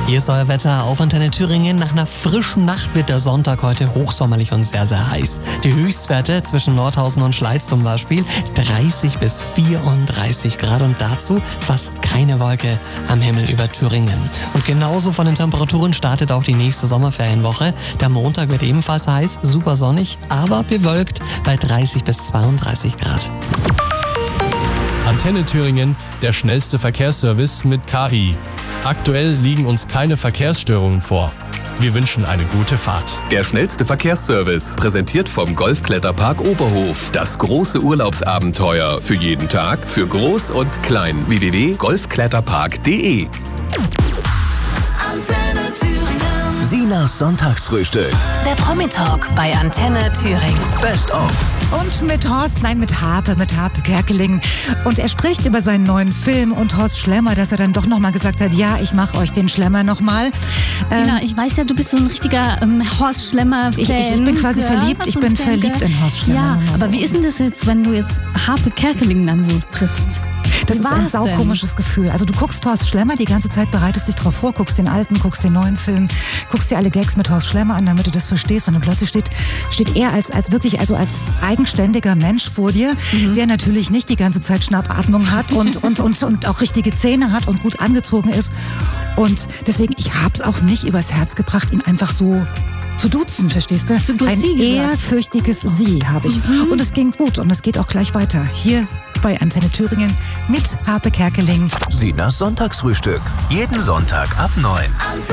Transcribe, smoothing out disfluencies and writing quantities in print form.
Hier ist euer Wetter auf Antenne Thüringen. Nach einer frischen Nacht wird der Sonntag heute hochsommerlich und sehr, sehr heiß. Die Höchstwerte zwischen Nordhausen und Schleiz zum Beispiel 30 bis 34 Grad und dazu fast keine Wolke am Himmel über Thüringen. Und genauso von den Temperaturen startet auch die nächste Sommerferienwoche. Der Montag wird ebenfalls heiß, super sonnig, aber bewölkt bei 30 bis 32 Grad. Antenne Thüringen, der schnellste Verkehrsservice mit KI. Aktuell liegen uns keine Verkehrsstörungen vor. Wir wünschen eine gute Fahrt. Der schnellste Verkehrsservice, präsentiert vom Golfkletterpark Oberhof. Das große Urlaubsabenteuer für jeden Tag, für Groß und Klein. www.golfkletterpark.de. Antenne Thüringen. Sinas Sonntagsfrühstück. Der Promi-Talk bei Antenne Thüringen. Best of. Und mit Harpe Kerkeling. Und er spricht über seinen neuen Film und Horst Schlemmer, dass er dann doch nochmal gesagt hat, ja, ich mache euch den Schlemmer nochmal. Sina, ich weiß ja, du bist so ein richtiger Horst Schlemmer-Fan. Ich bin quasi verliebt, ich bin verliebt in Horst Schlemmer. Ja, aber wie ist denn das jetzt, wenn du jetzt Harpe Kerkeling dann so triffst? Das ist ein saukomisches Gefühl. Also du guckst Horst Schlemmer die ganze Zeit, bereitest dich drauf vor, guckst den alten, guckst den neuen Film, guckst dir alle Gags mit Horst Schlemmer an, damit du das verstehst. Und dann plötzlich steht er als eigenständiger Mensch vor dir, der natürlich nicht die ganze Zeit Schnappatmung hat und auch richtige Zähne hat und gut angezogen ist. Und deswegen, ich habe es auch nicht übers Herz gebracht, ihn einfach so zu duzen, verstehst du? Ein ehrfürchtiges Sie habe ich. Und es ging gut und es geht auch gleich weiter. Hier bei Antenne Thüringen mit Harpe Kerkeling. Sinas Sonntagsfrühstück. Jeden Sonntag ab 9.